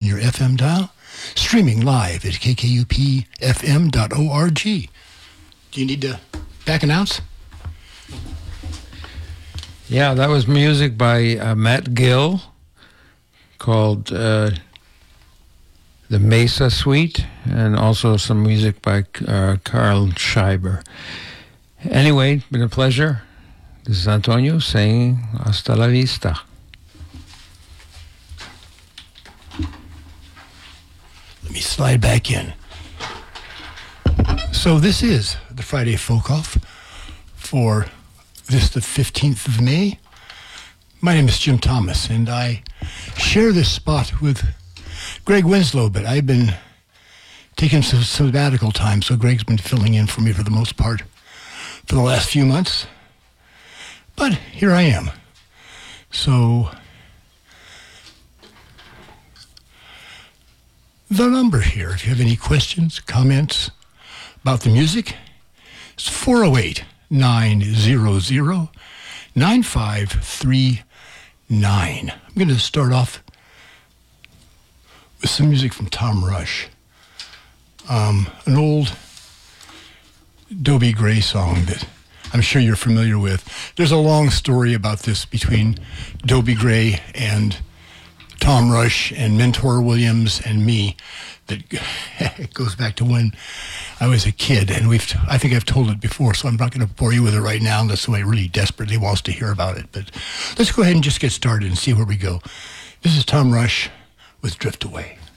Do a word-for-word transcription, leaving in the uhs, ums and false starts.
your F M dial, streaming live at k k u p f m dot org. Do you need to back announce? Yeah, that was music by uh, Matt Gill called uh, the Mesa Suite, and also some music by uh, Carl Scheiber. Anyway, been a pleasure. This is Antonio saying hasta la vista. Let me slide back in. So this is the Friday Folk Off for this, the fifteenth of May. My name is Jim Thomas, and I share this spot with Greg Winslow, but I've been taking some sabbatical time, so Greg's been filling in for me for the most part for the last few months. But here I am. So the number here, if you have any questions, comments about the music, it's four oh eight, nine hundred, nine five three nine. I'm going to start off with some music from Tom Rush, um, an old Dobie Gray song that I'm sure you're familiar with. There's a long story about this between Dobie Gray and Tom Rush and Mentor Williams and me that it goes back to when I was a kid, and we've I think I've told it before, so I'm not going to bore you with it right now unless somebody really desperately wants to hear about it. But let's go ahead and just get started and see where we go. This is Tom Rush with Drift Away.